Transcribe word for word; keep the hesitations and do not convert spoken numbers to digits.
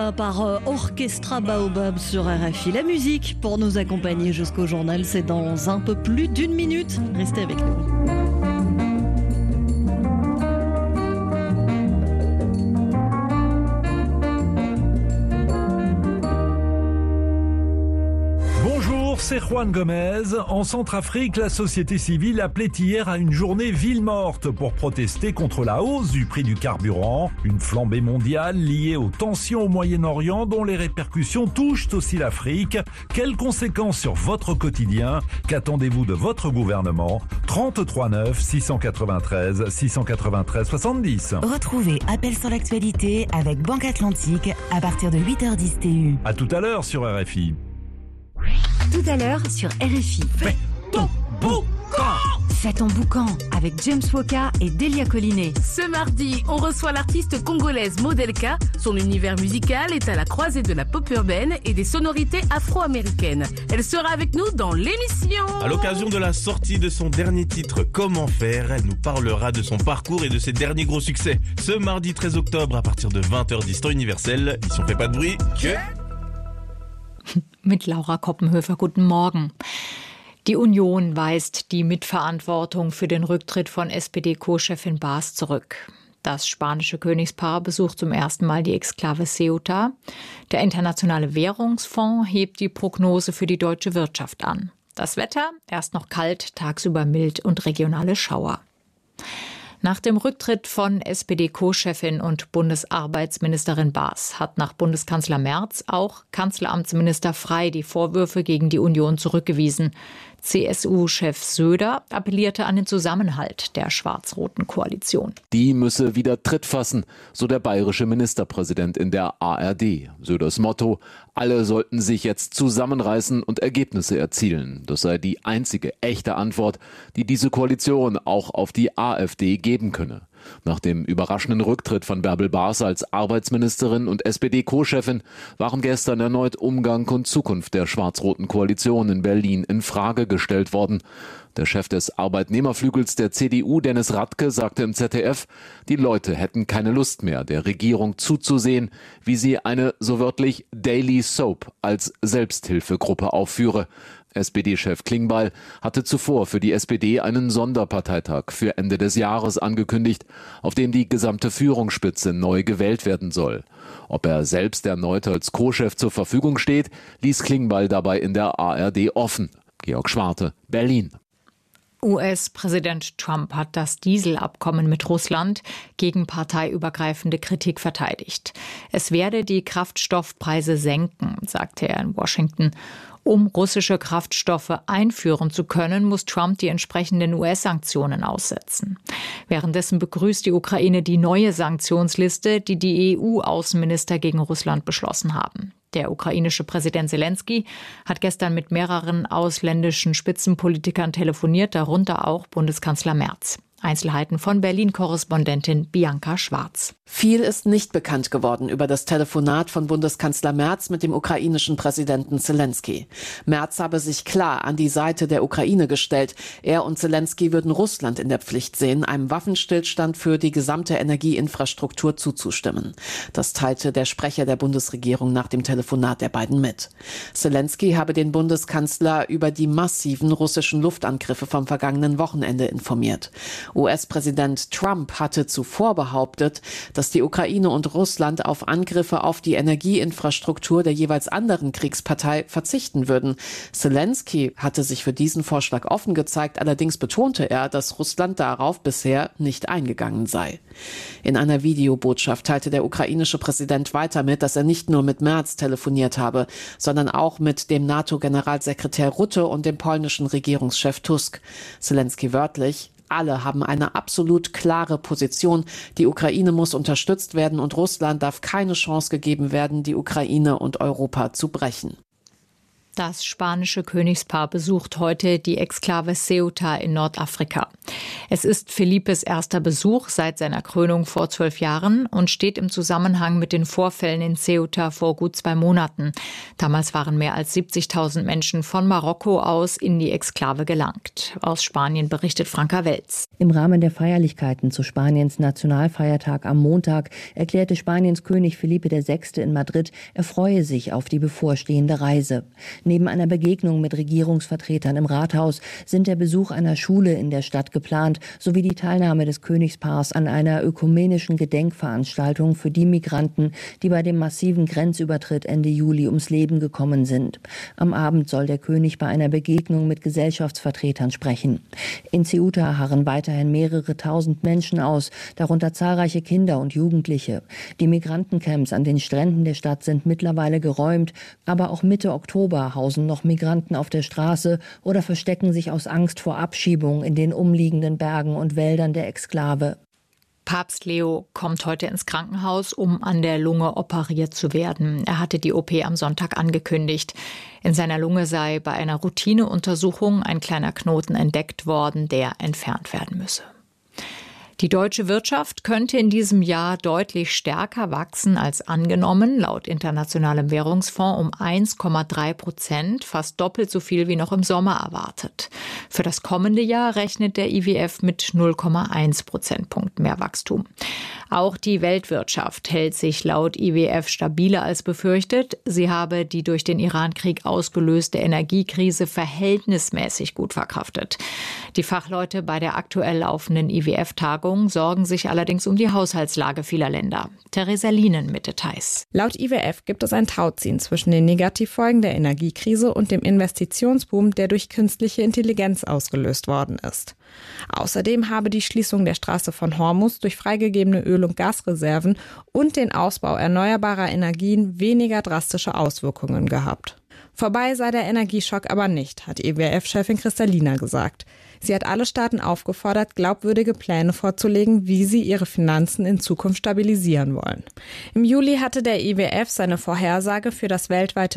Soka par euh, Orchestra Baobab sur R F I. La musique pour nous accompagner jusqu'au journal, c'est dans un peu plus d'une minute. Restez avec nous. C'est Juan Gomez. En Centrafrique, la société civile appelait hier à une journée ville morte pour protester contre la hausse du prix du carburant, une flambée mondiale liée aux tensions au Moyen-Orient dont les répercussions touchent aussi l'Afrique. Quelles conséquences sur votre quotidien? Qu'attendez-vous de votre gouvernement? trente-trois neuf six cent quatre-vingt-treize six cent quatre-vingt-treize soixante-dix. Retrouvez Appel sur l'actualité avec Banque Atlantique à partir de huit heures dix T U. À tout à l'heure sur R F I. Tout à l'heure sur R F I. Fais ton boucan. Fais ton boucan avec James Woka et Delia Collinet. Ce mardi, on reçoit l'artiste congolaise Modelka. Son univers musical est à la croisée de la pop urbaine et des sonorités afro-américaines. Elle sera avec nous dans l'émission. À l'occasion de la sortie de son dernier titre, Comment faire, elle nous parlera de son parcours et de ses derniers gros succès. Ce mardi treize octobre à partir de vingt heures dix temps universel. Ici on fait pas de bruit. Que... Mit Laura Koppenhöfer, guten Morgen. Die Union weist die Mitverantwortung für den Rücktritt von S P D-Co-Chefin Baas zurück. Das spanische Königspaar besucht zum ersten Mal die Exklave Ceuta. Der Internationale Währungsfonds hebt die Prognose für die deutsche Wirtschaft an. Das Wetter, erst noch kalt, tagsüber mild und regionale Schauer. Nach dem Rücktritt von S P D-Co-Chefin und Bundesarbeitsministerin Baas hat nach Bundeskanzler Merz auch Kanzleramtsminister Frey die Vorwürfe gegen die Union zurückgewiesen. C S U-Chef Söder appellierte an den Zusammenhalt der schwarz-roten Koalition. Die müsse wieder Tritt fassen, so der bayerische Ministerpräsident in der A R D. Söders Motto: Alle sollten sich jetzt zusammenreißen und Ergebnisse erzielen. Das sei die einzige echte Antwort, die diese Koalition auch auf die AfD geben könne. Nach dem überraschenden Rücktritt von Bärbel Baas als Arbeitsministerin und S P D-Co-Chefin waren gestern erneut Umgang und Zukunft der schwarz-roten Koalition in Berlin in Frage gestellt worden. Der Chef des Arbeitnehmerflügels der C D U, Dennis Radke, sagte im Z D F, die Leute hätten keine Lust mehr, der Regierung zuzusehen, wie sie eine, so wörtlich, Daily Soap als Selbsthilfegruppe aufführe. S P D-Chef Klingbeil hatte zuvor für die S P D einen Sonderparteitag für Ende des Jahres angekündigt, auf dem die gesamte Führungsspitze neu gewählt werden soll. Ob er selbst erneut als Co-Chef zur Verfügung steht, ließ Klingbeil dabei in der A R D offen. Georg Schwarte, Berlin. U S-Präsident Trump hat das Dieselabkommen mit Russland gegen parteiübergreifende Kritik verteidigt. Es werde die Kraftstoffpreise senken, sagte er in Washington. Um russische Kraftstoffe einführen zu können, muss Trump die entsprechenden U S-Sanktionen aussetzen. Währenddessen begrüßt die Ukraine die neue Sanktionsliste, die die E U-Außenminister gegen Russland beschlossen haben. Der ukrainische Präsident Zelensky hat gestern mit mehreren ausländischen Spitzenpolitikern telefoniert, darunter auch Bundeskanzler Merz. Einzelheiten von Berlin-Korrespondentin Bianca Schwarz. Viel ist nicht bekannt geworden über das Telefonat von Bundeskanzler Merz mit dem ukrainischen Präsidenten Zelensky. Merz habe sich klar an die Seite der Ukraine gestellt. Er und Zelensky würden Russland in der Pflicht sehen, einem Waffenstillstand für die gesamte Energieinfrastruktur zuzustimmen. Das teilte der Sprecher der Bundesregierung nach dem Telefonat der beiden mit. Zelensky habe den Bundeskanzler über die massiven russischen Luftangriffe vom vergangenen Wochenende informiert. U S-Präsident Trump hatte zuvor behauptet, dass die Ukraine und Russland auf Angriffe auf die Energieinfrastruktur der jeweils anderen Kriegspartei verzichten würden. Zelensky hatte sich für diesen Vorschlag offen gezeigt, allerdings betonte er, dass Russland darauf bisher nicht eingegangen sei. In einer Videobotschaft teilte der ukrainische Präsident weiter mit, dass er nicht nur mit Merz telefoniert habe, sondern auch mit dem NATO-Generalsekretär Rutte und dem polnischen Regierungschef Tusk. Zelensky wörtlich: Alle haben eine absolut klare Position. Die Ukraine muss unterstützt werden und Russland darf keine Chance gegeben werden, die Ukraine und Europa zu brechen. Das spanische Königspaar besucht heute die Exklave Ceuta in Nordafrika. Es ist Felipes erster Besuch seit seiner Krönung vor zwölf Jahren und steht im Zusammenhang mit den Vorfällen in Ceuta vor gut zwei Monaten. Damals waren mehr als siebzigtausend Menschen von Marokko aus in die Exklave gelangt. Aus Spanien berichtet Franka Welz. Im Rahmen der Feierlichkeiten zu Spaniens Nationalfeiertag am Montag erklärte Spaniens König Felipe der Sechste in Madrid, er freue sich auf die bevorstehende Reise. Neben einer Begegnung mit Regierungsvertretern im Rathaus sind der Besuch einer Schule in der Stadt geplant, sowie die Teilnahme des Königspaars an einer ökumenischen Gedenkveranstaltung für die Migranten, die bei dem massiven Grenzübertritt Ende Juli ums Leben gekommen sind. Am Abend soll der König bei einer Begegnung mit Gesellschaftsvertretern sprechen. In Ceuta harren weiterhin mehrere tausend Menschen aus, darunter zahlreiche Kinder und Jugendliche. Die Migrantencamps an den Stränden der Stadt sind mittlerweile geräumt, aber auch Mitte Oktober hausen noch Migranten auf der Straße oder verstecken sich aus Angst vor Abschiebung in den umliegenden Bergen und Wäldern der Exklave. Papst Leo kommt heute ins Krankenhaus, um an der Lunge operiert zu werden. Er hatte die O P am Sonntag angekündigt. In seiner Lunge sei bei einer Routineuntersuchung ein kleiner Knoten entdeckt worden, der entfernt werden müsse. Die deutsche Wirtschaft könnte in diesem Jahr deutlich stärker wachsen als angenommen, laut Internationalem Währungsfonds um eins Komma drei Prozent, fast doppelt so viel wie noch im Sommer erwartet. Für das kommende Jahr rechnet der I W F mit null Komma eins Prozentpunkt mehr Wachstum. Auch die Weltwirtschaft hält sich laut I W F stabiler als befürchtet. Sie habe die durch den Iran-Krieg ausgelöste Energiekrise verhältnismäßig gut verkraftet. Die Fachleute bei der aktuell laufenden I W F-Tagung sorgen sich allerdings um die Haushaltslage vieler Länder. Theresa Lienen mit Details. Laut I W F gibt es ein Tauziehen zwischen den Negativfolgen der Energiekrise und dem Investitionsboom, der durch künstliche Intelligenz ausgelöst worden ist. Außerdem habe die Schließung der Straße von Hormuz durch freigegebene Öl- und Gasreserven und den Ausbau erneuerbarer Energien weniger drastische Auswirkungen gehabt. Vorbei sei der Energieschock aber nicht, hat I W F-Chefin Kristalina gesagt. Sie hat alle Staaten aufgefordert, glaubwürdige Pläne vorzulegen, wie sie ihre Finanzen in Zukunft stabilisieren wollen. Im Juli hatte der I W F seine Vorhersage für das weltweite